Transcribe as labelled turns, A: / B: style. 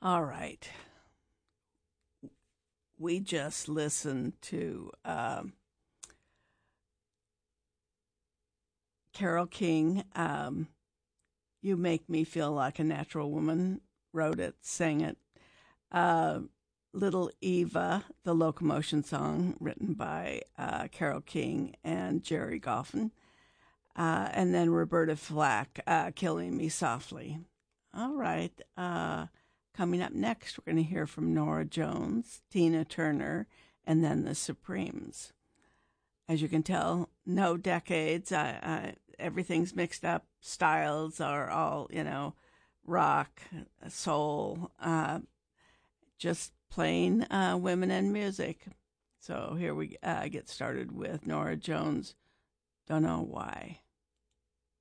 A: All right. We just listened to Carole King. You Make Me Feel Like a Natural Woman wrote it, sang it. Uh, Little Eva, the locomotion song written by Carole King and Jerry Goffin. And then Roberta Flack, Killing Me Softly. All right. Coming up next, we're going to hear from Norah Jones, Tina Turner, and then the Supremes. As you can tell, no decades. Everything's mixed up. Styles are all, rock, soul, just plain women and music. So here we get started with Norah Jones, Don't Know Why.